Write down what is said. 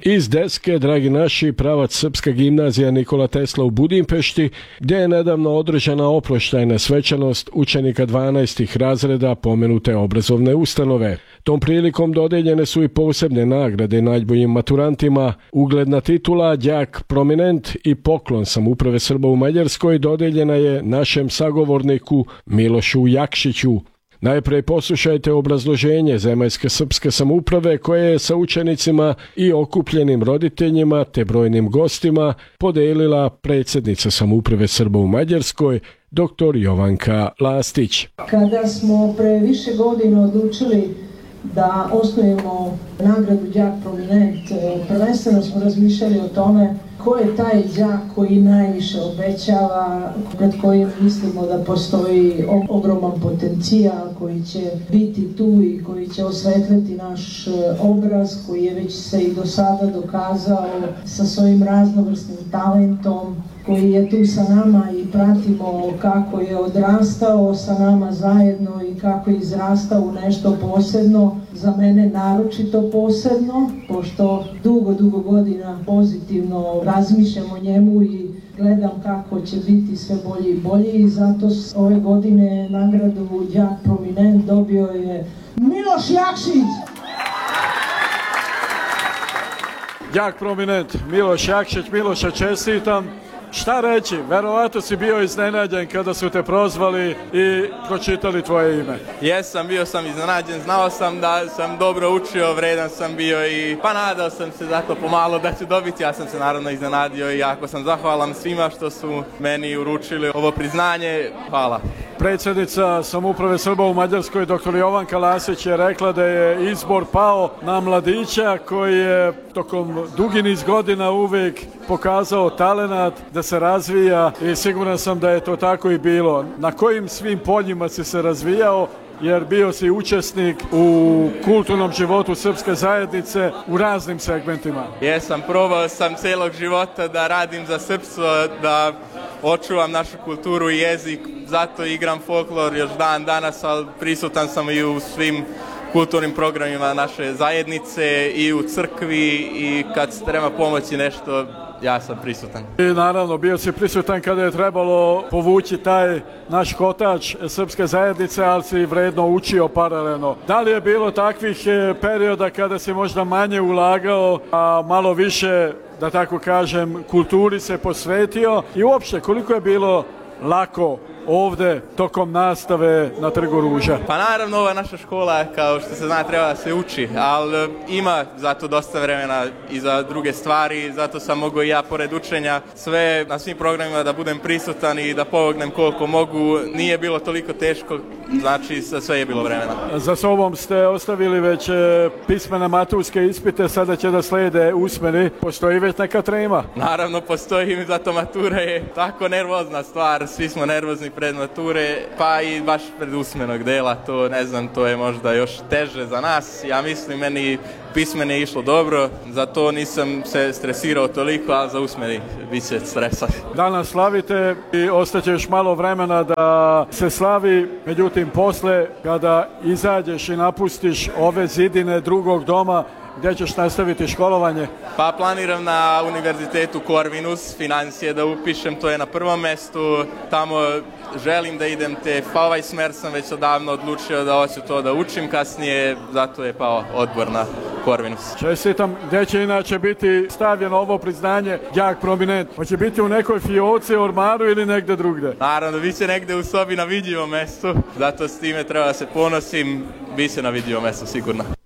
Iz Deske, dragi naši, pravac Srpska gimnazija Nikola Tesla u Budimpešti, gdje je nedavno održana oproštajna svečanost učenika 12. razreda pomenute obrazovne ustanove. Tom prilikom dodeljene su i posebne nagrade najboljim maturantima, ugledna titula đak prominent i poklon samouprave Srba u Mađarskoj dodeljena je našem sagovorniku Milošu Jakšiću. Najprej poslušajte obrazloženje Zemaljske srpske samouprave koje je sa učenicima i okupljenim roditeljima te brojnim gostima podelila predsjednica samouprave Srba u Mađarskoj, dr. Jovanka Lastić. Kada smo pre više godina odlučili da osnujemo nagradu đak prominent, prvenstveno smo razmišljali o tome ko je taj đak koji najviše obećava, pred kojim mislimo da postoji ogroman potencijal, koji će biti tu i koji će osvetliti naš obraz, koji je već se i do sada dokazao sa svojim raznovrsnim talentom, koji je tu sa nama i pratimo kako je odrastao sa nama zajedno i kako je izrastao u nešto posebno, za mene naročito posebno, pošto dugo godina pozitivno razmišljam o njemu i gledam kako će biti sve bolje i bolje i zato ove godine nagradu đak prominent dobio je Miloš Jakšić. Đak prominent Miloš Jakšić. Miloša, čestitam. Šta reći, verovatno si bio iznenađen kada su te prozvali i pročitali tvoje ime. Jesam, bio sam iznenađen, znao sam da sam dobro učio, vredan sam bio i pa nadao sam se zato pomalo da ću dobiti, ja sam se naravno iznenadio i jako sam zahvalan svima što su meni uručili ovo priznanje, hvala. Predsjednica samouprave Srba u Mađarskoj, dr. Jovanka Lastić, je rekla da je izbor pao na mladića koji je tokom dugi niz godina uvijek pokazao talenat da se razvija i siguran sam da je to tako i bilo. Na kojim svim poljima si se razvijao, jer bio si učesnik u kulturnom životu srpske zajednice u raznim segmentima? Jesam, probao sam celog života da radim za srpstvo, da očuvam našu kulturu i jezik, zato igram folklor još dan danas, ali prisutan sam i u svim kulturnim programima naše zajednice i u crkvi i kad se treba pomoći nešto, ja sam prisutan. I naravno, bio si prisutan kada je trebalo povući taj naš kotač srpske zajednice, ali si vredno učio paralelno. Da li je bilo takvih perioda kada si možda manje ulagao, a malo više, da tako kažem, kulturi se posvetio i uopšte koliko je bilo lako ovde tokom nastave na Trgu Ruža? Pa naravno, ova naša škola, kao što se zna, treba da se uči, ali ima zato dosta vremena i za druge stvari, zato sam mogao i ja pored učenja sve na svim programima da budem prisutan i da pomognem koliko mogu. Nije bilo toliko teško, znači za sve je bilo vremena. Za sobom ste ostavili već pismene maturske ispite, sada će da slede usmeni. Postoji već neka trema? Naravno postoji, zato matura je tako nervozna stvar, svi smo nervozni pred mature, pa i baš pred usmenog dela, to ne znam, to je možda još teže za nas. Ja mislim, meni pismeni je išlo dobro, zato nisam se stresirao toliko, ali za usmeni bit će stresa. Danas slavite i ostaće još malo vremena da se slavi, međutim posle kada izađeš i napustiš ove zidine drugog doma, gdje ćeš nastaviti školovanje? Pa planiram na Univerzitetu Corvinus, financije da upišem, to je na prvom mestu, tamo želim da idem pa ovaj smer sam već odavno odlučio da hoću to da učim, kasnije zato je pao odbor na Corvinus. Čestitam. Gdje će inače biti stavljeno ovo priznanje đak prominent? Hoće biti u nekoj fioci, ormaru ili negde drugde? Naravno, bit će negde u sobi na vidljivom mestu, zato s time treba da se ponosim, bit će na vidljivom mestu sigurno.